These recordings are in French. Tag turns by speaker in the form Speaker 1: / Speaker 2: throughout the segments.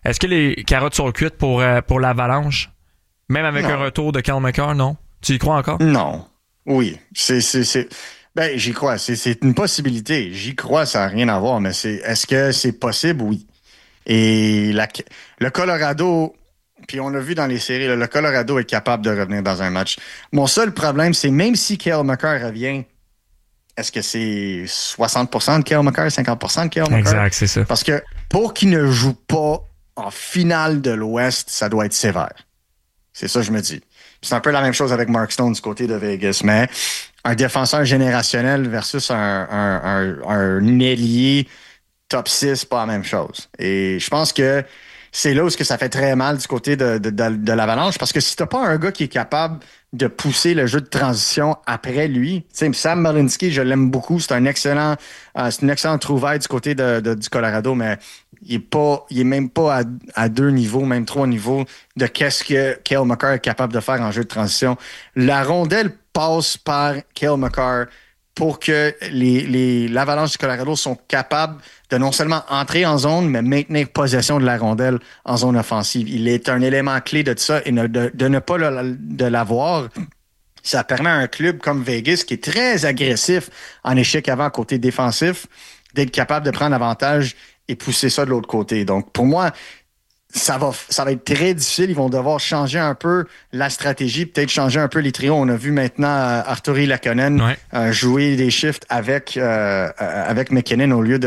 Speaker 1: Est-ce que les carottes sont cuites pour l'Avalanche? Même avec un retour de Cale Makar, non? Tu y crois encore?
Speaker 2: Non. Oui. Ben, j'y crois. C'est une possibilité. J'y crois, ça n'a rien à voir, mais est-ce que c'est possible? Oui. Et le Colorado, puis on l'a vu dans les séries, le Colorado est capable de revenir dans un match. Mon seul problème, c'est même si Cale Makar revient, est-ce que c'est 60% de Cale Makar, 50% de Cale Makar?
Speaker 1: Exact, c'est ça.
Speaker 2: Parce que pour qu'il ne joue pas en finale de l'Ouest, ça doit être sévère. C'est ça que je me dis. C'est un peu la même chose avec Mark Stone du côté de Vegas, mais un défenseur générationnel versus un ailier top 6, pas la même chose. Et je pense que c'est là où ça fait très mal du côté de l'Avalanche, parce que si t'as pas un gars qui est capable de pousser le jeu de transition après lui, tu sais, Sam Malinsky, je l'aime beaucoup, c'est une excellente trouvaille du côté du Colorado, mais il est même pas à 2 niveaux, même 3 niveaux de qu'est-ce que Cale Makar est capable de faire en jeu de transition. La rondelle passe par Cale Makar pour que l'Avalanche du Colorado sont capables de non seulement entrer en zone, mais maintenir possession de la rondelle en zone offensive. Il est un élément clé de ça, et de ne pas de l'avoir, ça permet à un club comme Vegas, qui est très agressif en échec avant côté défensif, d'être capable de prendre avantage et pousser ça de l'autre côté. Donc, pour moi, ça va être très difficile. Ils vont devoir changer un peu la stratégie, peut-être changer un peu les trios. On a vu maintenant Artturi Lehkonen jouer des shifts avec McKinnon au lieu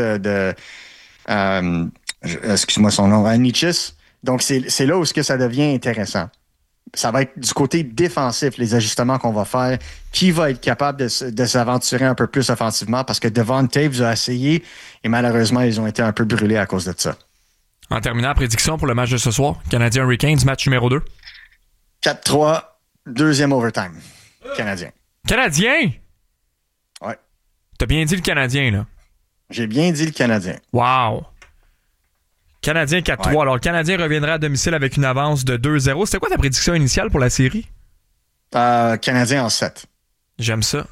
Speaker 2: excuse-moi son nom, Nichis. Donc, c'est là où ça devient intéressant. Ça va être du côté défensif, les ajustements qu'on va faire. Qui va être capable de s'aventurer un peu plus offensivement? Parce que Devon Toews a essayé et malheureusement, ils ont été un peu brûlés à cause de ça.
Speaker 1: En terminant, prédiction pour le match de ce soir, Canadien Hurricanes, match numéro 2.
Speaker 2: 4-3, deuxième overtime. Canadien.
Speaker 1: Canadien?
Speaker 2: Ouais.
Speaker 1: T'as bien dit le Canadien, là.
Speaker 2: J'ai bien dit le Canadien.
Speaker 1: Wow. Canadien 4-3.
Speaker 2: Ouais.
Speaker 1: Alors, le Canadien reviendra à domicile avec une avance de 2-0. C'était quoi ta prédiction initiale pour la série?
Speaker 2: Canadien en 7.
Speaker 1: J'aime ça.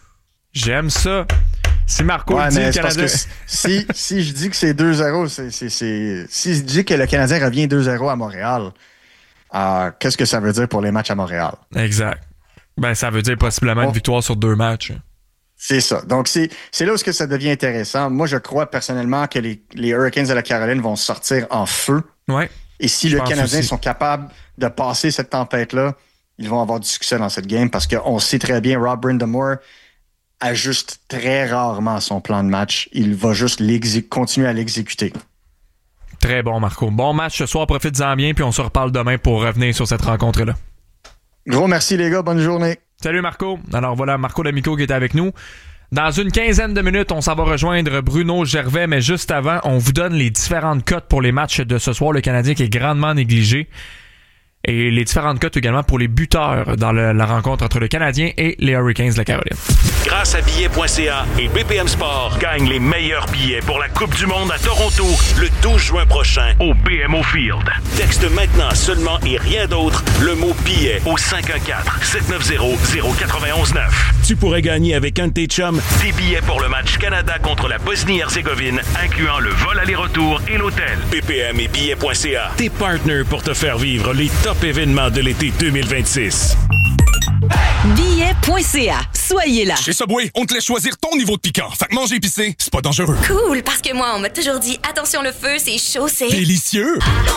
Speaker 1: Si Marco dit le Canadien...
Speaker 2: Parce que si je dis que c'est 2-0, si je dis que le Canadien revient 2-0 à Montréal, qu'est-ce que ça veut dire pour les matchs à Montréal?
Speaker 1: Exact. Ben, ça veut dire possiblement une victoire sur 2 matchs.
Speaker 2: C'est ça. Donc, c'est là où ça devient intéressant. Moi, je crois personnellement que les Hurricanes de la Caroline vont sortir en feu.
Speaker 1: Ouais.
Speaker 2: Et si les Canadiens sont capables de passer cette tempête-là, ils vont avoir du succès dans cette game, parce qu'on sait très bien, Rob Brind'Amour ajuste très rarement son plan de match. Il va juste continuer à l'exécuter.
Speaker 1: Très bon, Marco. Bon match ce soir, profites-en bien, puis on se reparle demain pour revenir sur cette rencontre-là.
Speaker 2: Gros merci, les gars. Bonne journée.
Speaker 1: Salut, Marco. Alors voilà, Marco D'Amico qui est avec nous. Dans une quinzaine de minutes, on s'en va rejoindre Bruno Gervais, mais juste avant, on vous donne les différentes cotes pour les matchs de ce soir. Le Canadien qui est grandement négligé. Et les différentes cotes également pour les buteurs dans la rencontre entre le Canadien et les Hurricanes de la Caroline.
Speaker 3: Grâce à billets.ca et BPM Sport, gagne les meilleurs billets pour la Coupe du Monde à Toronto le 12 juin prochain au BMO Field. Texte maintenant seulement et rien d'autre le mot billet au 514-790-0919. Tu pourrais gagner avec un de tes chums des billets pour le match Canada contre la Bosnie-Herzégovine, incluant le vol aller-retour et l'hôtel. BPM et billets.ca, tes partners pour te faire vivre les top événements de l'été 2026.
Speaker 4: Billets.ca. Soyez là.
Speaker 5: Chez Subway, on te laisse choisir ton niveau de piquant. Fait que manger épicé, c'est pas dangereux.
Speaker 6: Cool, parce que moi, on m'a toujours dit, attention le feu, c'est chaud, c'est...
Speaker 5: Délicieux!